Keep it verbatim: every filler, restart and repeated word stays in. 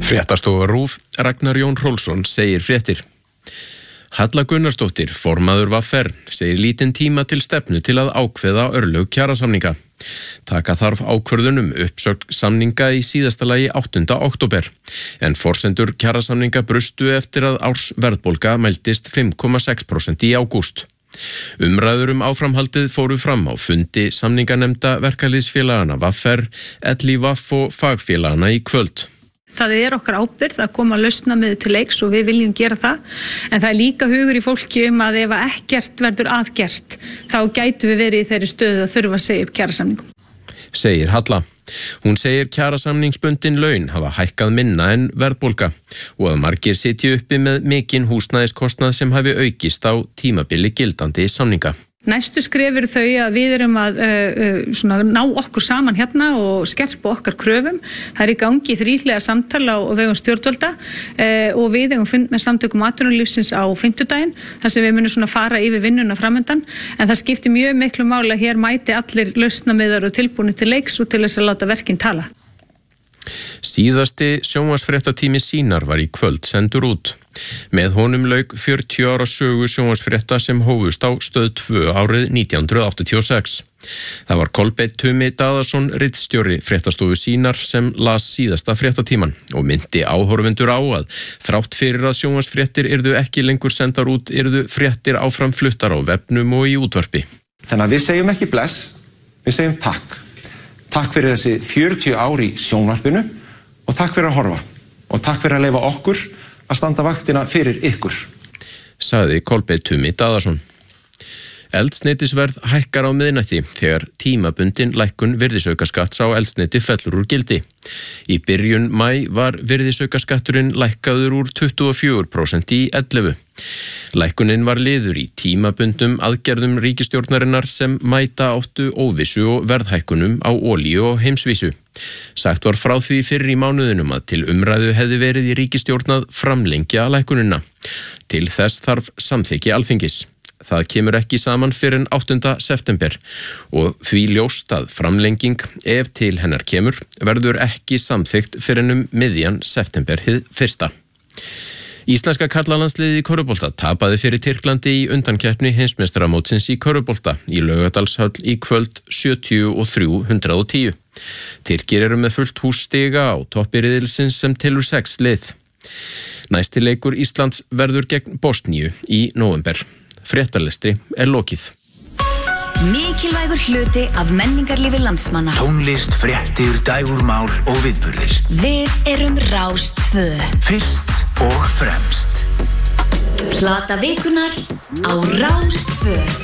Fréttastofa RÚV, Ragnar Jón Hrólfsson segir fréttir. Halla Gunnarsdóttir, formaður V R, segir lítinn tíma til stefnu til að ákveða örlög kjarasamninga. Taka þarf ákvörðunum uppsögn samninga í síðasta lagi áttunda október, en forsendur kjarasamninga brustu eftir að árs verðbólga mældist fimm komma sex prósent í ágúst. Umræður um áframhaldið fóru fram á fundi samninganemnda verkalýðsfélagana V R, L I V og fagfélagana í kvöld. Það er okkar ábyrgð að koma að lausna með til leiks og við viljum gera það, en það er líka hugur í fólki um að ef ekkert verður aðgert, þá gætu við verið í þeirri stöðu að þurfa að segja upp kjarasamningum. Segir Halla. Hún segir kjarasamningsbundin laun hafa hækkað minna en verðbólga og að margir sitji uppi með mikinn húsnæðiskostnað sem hafi aukist á tímabili gildandi samninga. Næstu skref eru þau að við erum að uh, uh, svona, ná okkur saman hérna og skerpa okkar kröfum. Það er í gangi þríhliða samtala á vegum stjórnvalda uh, og við eigum fund með samtökum atvinnulífsins á fimmtudaginn, þar sem við munum svona fara yfir vinnuna framundan, en það skiptir mjög miklu máli að hér mæti allir lausnamiðar og tilbúni til leiks og til þess að láta verkin tala. Síðasti sjónvarpsfréttatími Sýnar var í kvöld sendur út. Með honum lauk fjörutíu ára sögu sjónvarpsfrétta sem hófust á Stöð tvö árið nítján hundruð áttatíu og sex. Það var Kolbeinn Tumi Daðason, ritstjóri fréttastofu Sýnar, sem las síðasta fréttatíman og myndi áhorfendur á að þrátt fyrir að sjónvarpsfréttir yrðu ekki lengur sendar út, yrðu fréttir áfram fluttar á vefnum og í útvarpi. Þannig að við segjum ekki bless, við segjum takk. Takk fyrir þessi fjörutíu ár í sjónvarpinu og takk fyrir að horfa og takk fyrir að leyfa okkur að standa vaktina fyrir ykkur. Sagði Kolbeinn Tumi Daðason. Eldsneytisverð hækkar á miðnætti þegar tímabundin lækkun virðisaukaskatts á eldsneyti fellur úr gildi. Í byrjun maí var virðisaukaskatturinn lækkaður úr tuttugu og fjögur prósent í ellefu. Lækkunin var liður í tímabundum aðgerðum ríkisstjórnarinnar sem mæta áttu óvissu og verðhækkunum á olíu og heimsvísu. Sagt var frá því fyrr í mánuðinum að til umræðu hefði verið í ríkisstjórn að framlengja lækkunina. Til þess þarf samþykki Alþingis. Það kemur ekki saman fyrir en áttunda september og því ljóst að framlenging, ef til hennar kemur, verður ekki samþykkt fyrir en um miðjan september hið fyrsta. Íslenska karlalandsliðið í körfubolta tapaði fyrir Tyrklandi í undankeppni heimsmeistaramótsins í körfubolta í Laugardalshöll í kvöld sjötíu og þrjú hundrað og tíu. Tyrkir eru með fullt hús stiga á toppi riðilsins sem telur sex lið. Næsti leikur Íslands verður gegn Bosníu í nóvember. Fréttalestri er lokið. Mikilvægur hluti af menningarlífi landsmanna. Tónlist, fréttir, dægurmál og viðburðir. Við erum Rás tvö. Fyrst og fremst. Plata vikunar á Rás tvö.